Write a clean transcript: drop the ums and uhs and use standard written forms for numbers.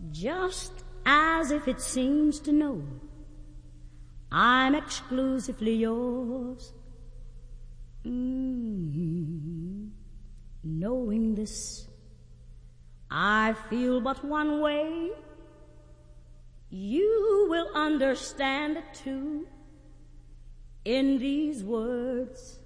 just as if it seems to know I'm exclusively yours. Knowing this, I feel but one way. You will understand it too in these words.